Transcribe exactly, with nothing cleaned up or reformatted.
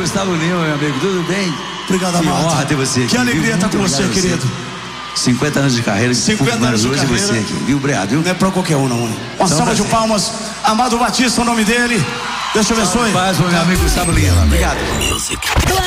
Gustavo Lima, meu amigo, tudo bem? Obrigado, que Amado. honra ter você aqui. Que alegria estar com você, você, querido. cinquenta anos de carreira, cinquenta anos de hoje carreira. você aqui, viu, obrigado, viu? Não é pra qualquer um, não. Uma então, salva de palmas. Amado Batista, o nome dele. Deus te abençoe. Paz, meu amigo Gustavo Lima. Obrigado.